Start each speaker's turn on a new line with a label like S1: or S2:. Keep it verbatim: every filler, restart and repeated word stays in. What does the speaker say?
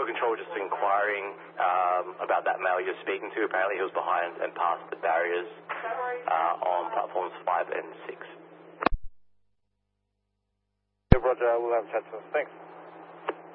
S1: Network Control, just inquiring um, about that male you're speaking to. Apparently he was behind and past the barriers uh, on platforms five and six.
S2: Yeah, Roger, we'll have a chat to him. Thanks.